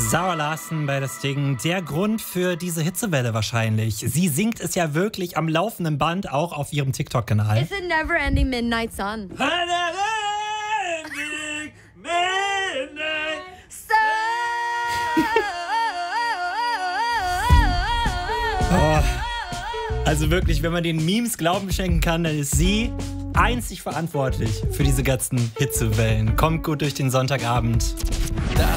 Zara Larsson bei das Ding. Der Grund für diese Hitzewelle wahrscheinlich. Sie singt es ja wirklich am laufenden Band, auch auf ihrem TikTok-Kanal. It's a never-ending midnight sun. Oh. Also wirklich, wenn man den Memes Glauben schenken kann, dann ist sie einzig verantwortlich für diese ganzen Hitzewellen. Kommt gut durch den Sonntagabend. Das